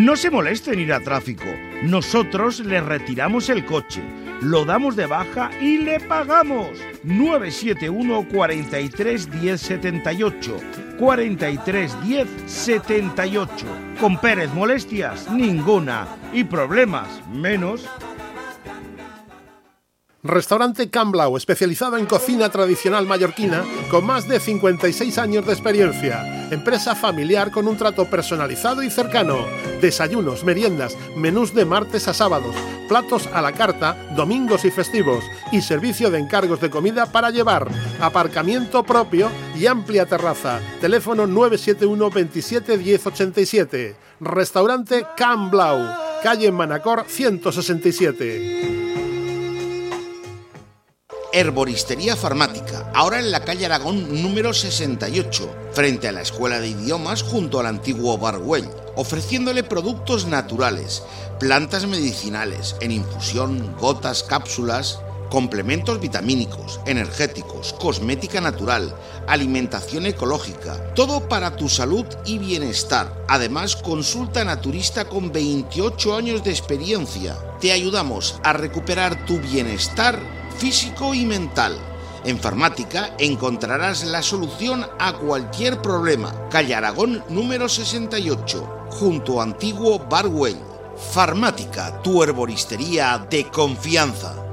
No se moleste en ir a tráfico. Nosotros le retiramos el coche, lo damos de baja y le pagamos. 971 43 10 78. 43 10 78. Con Pérez, molestias ninguna y problemas menos. Restaurante Can Blau, especializado en cocina tradicional mallorquina, con más de 56 años de experiencia. Empresa familiar con un trato personalizado y cercano. Desayunos, meriendas, menús de martes a sábados, platos a la carta, domingos y festivos, y servicio de encargos de comida para llevar, aparcamiento propio y amplia terraza. Teléfono 971 27 10 87. Restaurante Can Blau, calle Manacor 167. Herboristería Farmática, ahora en la calle Aragón número 68, frente a la Escuela de Idiomas junto al antiguo Bar Güell, ofreciéndole productos naturales, plantas medicinales, en infusión, gotas, cápsulas, complementos vitamínicos, energéticos, cosmética natural, alimentación ecológica, todo para tu salud y bienestar. Además, consulta naturista con 28 años de experiencia. Te ayudamos a recuperar tu bienestar físico y mental. En Farmática encontrarás la solución a cualquier problema. Calle Aragón número 68, junto a antiguo Bar Güell. Farmática, tu herboristería de confianza.